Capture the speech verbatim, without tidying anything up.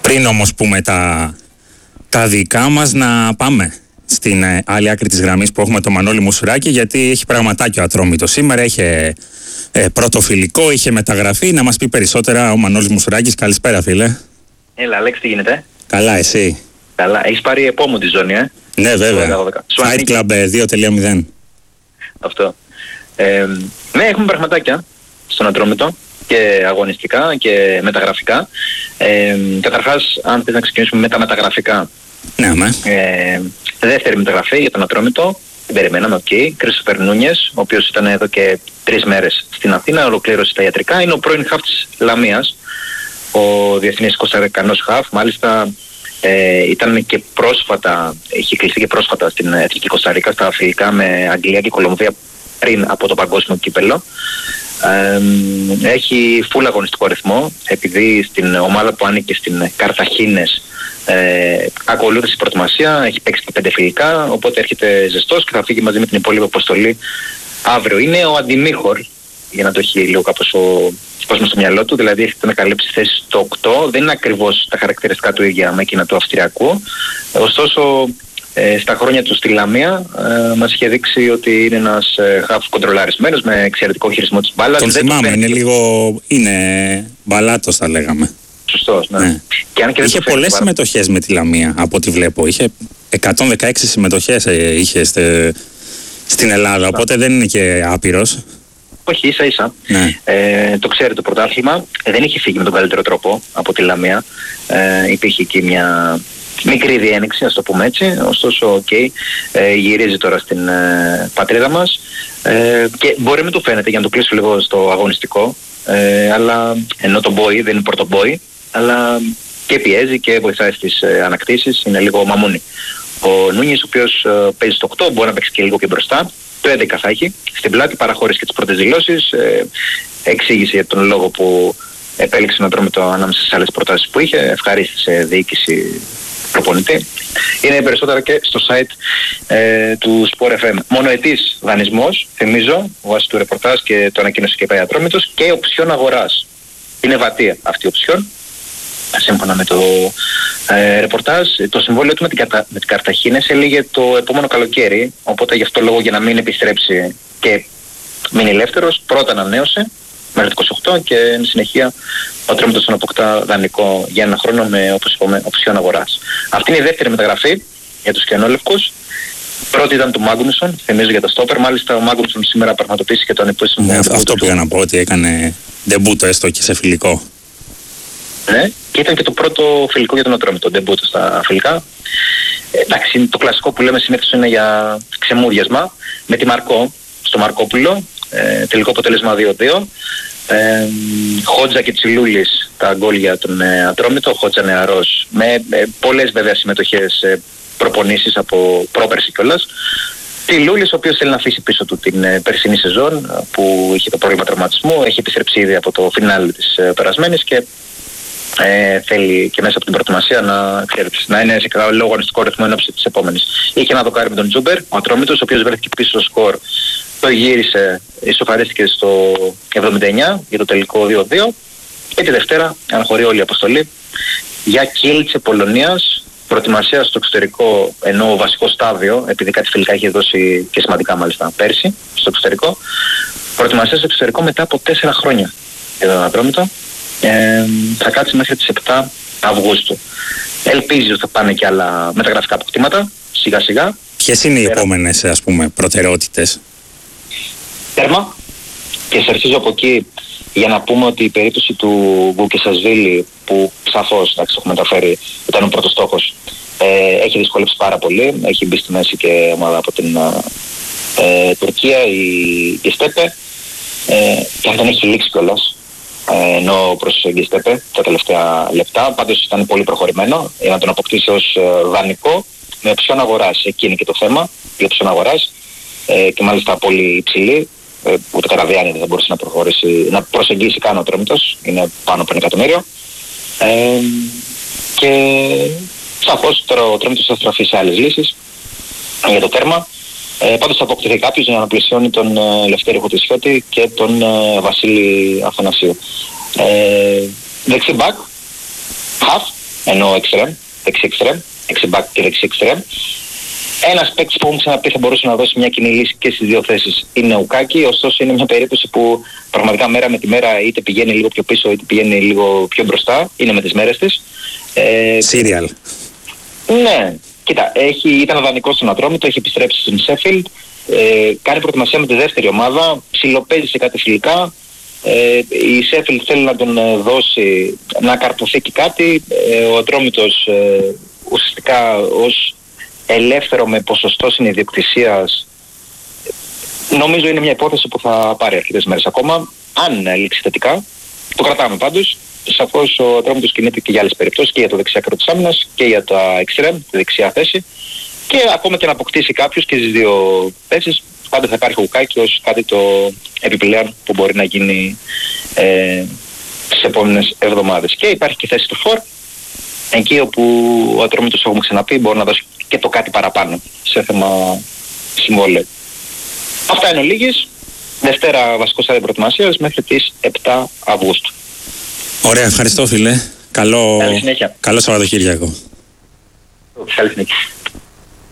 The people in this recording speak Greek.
Πριν όμως πούμε τα, τα δικά μας, να πάμε στην ε, άλλη άκρη της γραμμής που έχουμε το Μανώλη Μουσουράκη, γιατί έχει πραγματάκι ο Ατρόμητος σήμερα, είχε ε, πρώτο φιλικό, είχε μεταγραφεί. Να μας πει περισσότερα ο Μανώλης Μουσουράκης. Καλησπέρα, φίλε. Έλα, Αλέξη, τι γίνεται? Καλά, εσύ? Καλά, έχεις πάρει επόμενο τη ζώνη, ε? Ναι, βέβαια. Fight Club δύο τελεία μηδέν. Αυτό. Ε, ναι, έχουμε πραγματάκια στον Ατρόμητο και αγωνιστικά και μεταγραφικά. Ε, καταρχάς, αν θες να ξεκινήσουμε με τα μεταγραφικά. Ναι, ναι. Ε, δεύτερη μεταγραφή για τον Ατρόμητο. Την περιμέναμε, οκ. Okay. Κρίστοφερ Νούνιες, ο οποίος ήταν εδώ και τρεις μέρες στην Αθήνα, ολοκλήρωσε τα ιατρικά. Είναι ο πρώην χαφ της Λαμίας, ο διεθνής κοσταρικανός χαφ. Μάλιστα, ε, ήταν και πρόσφατα, είχε κλειστεί και πρόσφατα στην Εθνική Κοσταρίκα στα φιλικά με Αγγλία και Κολομβία πριν από το παγκόσμιο κύπελλο. Ε, έχει φουλ αγωνιστικό ρυθμό, επειδή στην ομάδα που άνοιγε στην Καρταχίνες ε, ακολούθησε η προετοιμασία, έχει παίξει και πέντε φιλικά, οπότε έρχεται ζεστός και θα φύγει μαζί με την υπόλοιπη αποστολή αύριο. Είναι ο αντιμίχορ, για να το έχει λίγο κάπως ο κόσμος στο μυαλό του, δηλαδή έχετε να καλύψει θέση στο οκτώ, δεν είναι ακριβώς τα χαρακτηριστικά του ίδια με εκείνα του Αυστριακού, ωστόσο Ε, στα χρόνια του στη Λαμία ε, μας είχε δείξει ότι είναι ένας ε, χαφ κοντρολαρισμένος με εξαιρετικό χειρισμό της μπάλας. Τον θυμάμαι, είναι λίγο, είναι μπαλάτος θα λέγαμε. Σωστός, ναι. ναι. Και αν και είχε πολλές πάρα... συμμετοχές με τη Λαμία από ό,τι βλέπω. Είχε εκατόν δεκαέξι συμμετοχές ε, είχε στε, στην Ελλάδα, ναι. Οπότε δεν είναι και άπειρος. Όχι, ίσα ίσα. Ναι. Ε, το ξέρει το πρωτάθλημα. Ε, δεν είχε φύγει με τον καλύτερο τρόπο από τη Λαμία. Ε, υπήρχε εκεί μια μικρή διένεξη, ας το πούμε έτσι. Ωστόσο, οκ, okay, ε, γυρίζει τώρα στην ε, πατρίδα μας. Ε, και μπορεί να μην του φαίνεται, για να το κλείσω λίγο στο αγωνιστικό. Ε, αλλά ενώ το boy δεν είναι πρωτομπόι, αλλά και πιέζει και βοηθάει στις ε, ανακτήσεις. Είναι λίγο μαμούνι. Ο Νούνιες, ο οποίος ε, παίζει στο οκτώ, μπορεί να παίξει και λίγο και μπροστά. Το έντεκα θα έχει. Στην πλάτη παραχώρησε και τις πρώτες δηλώσεις. Ε, εξήγησε για τον λόγο που επέλεξε να τρώμε το ανάμεσα στις άλλες προτάσεις που είχε. Ευχαρίστησε διοίκηση προπονητή. Είναι περισσότερα και στο site ε, του Sport εφ εμ. Μονοετής δανεισμός, θυμίζω, βάσει του ρεπορτάζ και το ανακοίνωσε και η Ατρόμητος, και οψιόν αγοράς. Είναι βατία αυτή η οψιόν. Σύμφωνα με το ε, ρεπορτάζ, το συμβόλαιο του με την, κατα... με την Καρταχίνες έλυγε το επόμενο καλοκαίρι, οπότε γι' αυτό λόγο, για να μην επιστρέψει και μείνει ελεύθερος, πρώτα ανανέωσε μέχρι το είκοσι οκτώ και εν συνεχεία ο Ατρόμητος τον αποκτά δανεικό για ένα χρόνο με, όπως είπαμε, οψιόν αγοράς. Αυτή είναι η δεύτερη μεταγραφή για τους κενόλευκους. Πρώτη ήταν του Μάγνουσον, θυμίζω για το στόπερ. Μάλιστα ο Μάγνουσον σήμερα πραγματοποίησε και το ανεπίσημο. Ναι, αυτό πήγα να πω, ότι έκανε ντεμπούτο έστω και σε φιλικό. Ναι, και ήταν και το πρώτο φιλικό για τον Ατρόμητο, ντεμπούτο στα φιλικά. Ε, εντάξει, το κλασικό που λέμε συνήθως είναι για ξεμούδιασμα. Με τη Μαρκό, στο Μαρκόπουλο, ε, τελικό αποτέλεσμα δύο δύο. Ε, Χότζα και Τσιλούλης τα γκολ για τον ε, Ατρόμητο, Χότζα νεαρός, με ε, πολλές βέβαια συμμετοχές, ε, προπονήσεις από πρόπερση κιόλας. Τσιλούλης, ο οποίος θέλει να αφήσει πίσω του την ε, περσινή σεζόν που είχε το πρόβλημα τραυματισμού, έχει επιστρέψει ήδη από το φινάλι της ε, περασμένης και Ε, θέλει και μέσα από την προετοιμασία να, ξέρετε, να είναι σε καλό αγωνιστικό ρυθμό εν ώψη της επόμενης. Είχε ένα δοκάρι με τον Τζούμπερ, ο Ατρόμητος, ο οποίος βρέθηκε πίσω στο σκορ, το γύρισε, ισοφαρίστηκε στο εβδομήντα εννιά για το τελικό δύο δύο, και τη Δευτέρα αναχωρεί όλη η αποστολή για Κίλτσε Πολωνίας, προετοιμασία στο εξωτερικό, ενώ βασικό στάδιο, επειδή κάτι φιλικά είχε δώσει και σημαντικά μάλιστα πέρσι στο εξωτερικό, προετοιμασία στο εξωτερικό μετά από τέσσερα χρόνια για τον Ατρόμητο. Ε, θα κάτσει μέχρι τις επτά Αυγούστου. Ελπίζει ότι θα πάνε και άλλα μεταγραφικά αποκτήματα σιγά σιγά. Ποιες είναι οι Πέρα. επόμενες, ας πούμε, προτεραιότητες? Τέρμα. Και σε αρχίζω από εκεί για να πούμε ότι η περίπτωση του Γκουκεσασβίλη, που σαφώς, εντάξει, το έχουμε μεταφέρει, ήταν ο πρώτος στόχος, ε, έχει δυσκολέψει πάρα πολύ. Έχει μπει στη μέση και ομάδα από την ε, Τουρκία, η, η Στέπε, ε, και αν δεν έχει λήξει κιόλας, ενώ προσεγγίστηκε τα τελευταία λεπτά. Πάντως ήταν πολύ προχωρημένο για να τον αποκτήσει ως δανεικό με οψιόν αγοράς. Εκείνη και το θέμα, η οψιόν αγοράς, ε, και μάλιστα πολύ υψηλή, ε, ούτε Καραβιάνη δεν θα μπορούσε να προχωρήσει, να προσεγγίσει καν ο Ατρόμητος, είναι πάνω από ένα εκατομμύριο. Ε, και σαφώς τώρα ο Ατρόμητος θα στραφεί σε άλλες λύσεις για το τέρμα. Ε, πάντως θα αποκτηθεί κάποιος για να πλαισιώνει τον ε, Λευτέρη Χωτισιώτη και τον ε, Βασίλη Αθανασίου. Ε, δεξί μπακ, χαφ, ενώ εξτρέμ, δεξί εξτρέμ, εξιμπάκ και δεξί εξτρέμ. Ένας παίκτης που έχουμε ξαναπεί θα μπορούσε να δώσει μια κοινή λύση και στις δύο θέσεις είναι ο Ουκάκη, ωστόσο είναι μια περίπτωση που πραγματικά μέρα με τη μέρα είτε πηγαίνει λίγο πιο πίσω είτε πηγαίνει λίγο πιο μπροστά, είναι με τις μέρες της. Σύριαλ. Ε, ναι, κοίτα, έχει, ήταν δανεικός στον Ατρόμητο, έχει επιστρέψει στην Σέφιλντ, ε, κάνει προετοιμασία με τη δεύτερη ομάδα, ψιλοπαίζει σε κάτι φιλικά. Ε, η Σέφιλντ θέλει να τον δώσει, να καρποθεί και κάτι. Ε, ο Ατρόμητος ε, ουσιαστικά ως ελεύθερο με ποσοστό συνειδιοκτησίας, νομίζω είναι μια υπόθεση που θα πάρει αρκετές μέρες ακόμα, αν λήξει θετικά. Το κρατάμε πάντως. Σαφώς ο Ατρόμητος κινείται και για άλλες περιπτώσεις, και για το δεξιά άκρο της άμυνας και για τα εξτρέμ, τη δεξιά θέση, και ακόμα και να αποκτήσει κάποιος και στις δύο θέσεις. Πάντα θα υπάρχει ο Ουκάκη ως κάτι το επιπλέον που μπορεί να γίνει ε, τις επόμενες εβδομάδες. Και υπάρχει και θέση του φορ, εκεί όπου ο Ατρόμητος, έχουμε ξαναπεί, μπορεί να δώσει και το κάτι παραπάνω σε θέμα συμβόλαιο. Αυτά είναι ολίγες. Δευτέρα βασικό στάδιο προετοιμασίας μέχρι τις επτά Αυγούστου. Ωραία, ευχαριστώ φίλε. Καλό, Καλή συνέχεια. καλό Σαββατοκύριακο. Καλή συνέχεια.